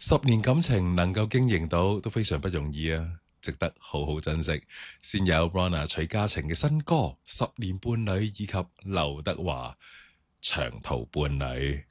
10年感情能夠經營到都非常不容易啊，值得好好珍惜。先有 Rona 徐嘉晴嘅新歌《10年伴侶》，以及劉德華《長途伴侶》。